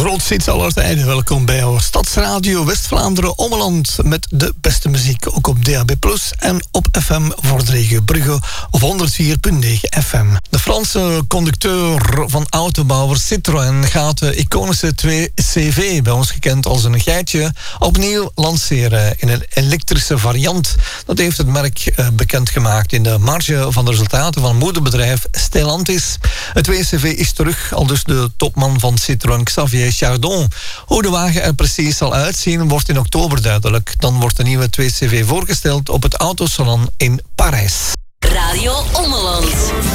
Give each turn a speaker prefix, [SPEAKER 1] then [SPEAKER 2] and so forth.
[SPEAKER 1] grootste hits aller tijden. Welkom bij jouw Stadsradio West-Vlaanderen Ommeland met de beste muziek. Ook op DAB+, en op FM Vordrege Brugge of 104.9 FM. De Franse conducteur van autobouwer Citroën gaat de iconische 2CV, bij ons gekend als een geitje, opnieuw lanceren in een elektrische variant. Dat heeft het merk bekendgemaakt in de marge van de resultaten van het moederbedrijf Stellantis. Het 2CV is terug, al dus de topman van Citroën, Xavier Chardon. Hoe de wagen er precies zal uitzien, wordt in oktober duidelijk. Dan wordt de nieuwe 2CV voorgesteld op het autosalon in Parijs.
[SPEAKER 2] Radio Ommeland.